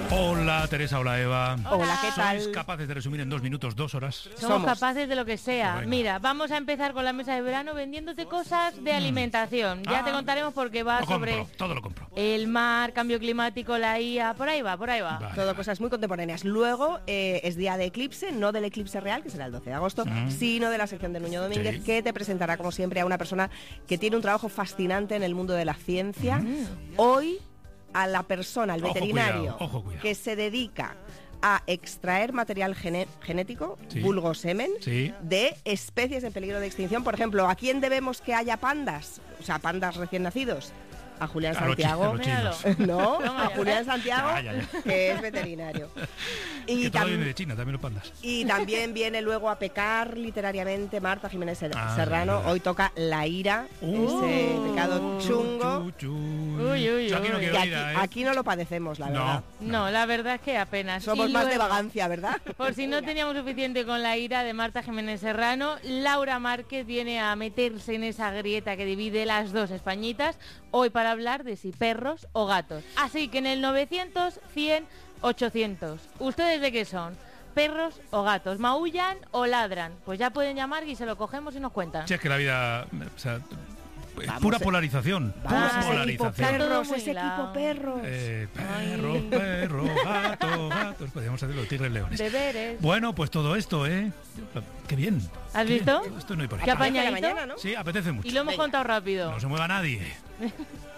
Hola Teresa, hola Eva. Hola, ¿qué tal? ¿Sois capaces de resumir en 2 minutos, 2 horas? Somos capaces de lo que sea. Venga. Mira, vamos a empezar con la mesa de verano vendiéndote cosas de alimentación. Ya te contaremos porque va Lo sobre compro, todo lo compro. el mar, cambio climático, la IA, por ahí va. Vale, Todo vale. cosas muy contemporáneas. Luego es día de eclipse, no del eclipse real, que será el 12 de agosto, sino de la sección de Nuño Domínguez, Sí. que te presentará, como siempre, a una persona que tiene un trabajo fascinante en el mundo de la ciencia. Hoy, a la persona, al Ojo, veterinario, cuidado, ojo, cuidado. que se dedica a extraer material genético, Sí. vulgo semen, Sí. de especies en peligro de extinción. Por ejemplo, ¿a quién debemos que haya pandas? O sea, pandas recién nacidos. A Julián A los Santiago. chinos. No, Toma a ya. Julián Santiago, Ya. que es veterinario. Que todo tam- viene de China, también los pandas. y también viene luego a pecar literariamente Marta Jiménez Serrano. verdad. Hoy toca La ira, ese pecado chungo. Uy, uy, Yo aquí no uy. quiero Que ir, ¿eh? aquí no lo padecemos, la verdad. No, la verdad es que apenas. Somos Y más de luego, vagancia, ¿verdad? Por si no teníamos suficiente con la ira de Marta Jiménez Serrano, Laura Márquez viene a meterse en esa grieta que divide las dos Españitas, hoy para hablar de si perros o gatos. Así que en el 900, 100, 800. ¿Ustedes de qué son? ¿Perros o gatos? ¿Maullan o ladran? Pues ya pueden llamar y se lo cogemos y nos cuentan. Si es que la vida... O sea, Vamos, pura polarización. Vamos, Pura ese equipo polarización. Todo perros, muy ese hilado. equipo perros. Perro, gato, gatos. Podríamos hacer los tigres leones. Deberes. Bueno, pues todo esto, ¿eh? Qué bien. ¿Has Qué visto? bien. Esto no hay por ahí. ¿Qué Parece la apañadito? mañana, ¿no? Sí, apetece mucho. Y lo hemos Venga. contado rápido. No se mueva nadie.